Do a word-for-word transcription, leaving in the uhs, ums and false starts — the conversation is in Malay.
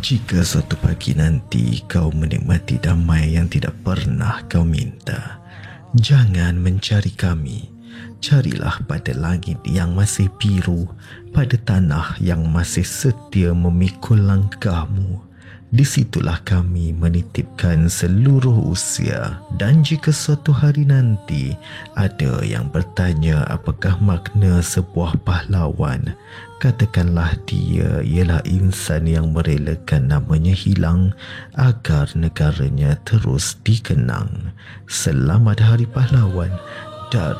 Jika suatu pagi nanti kau menikmati damai yang tidak pernah kau minta, jangan mencari kami. Carilah pada langit yang masih biru, pada tanah yang masih setia memikul langkahmu. Di situlah kami menitipkan seluruh usia. Dan jika suatu hari nanti ada yang bertanya apakah makna sebuah pahlawan, katakanlah dia ialah insan yang merelakan namanya hilang agar negaranya terus dikenang. Selamat Hari Pahlawan dari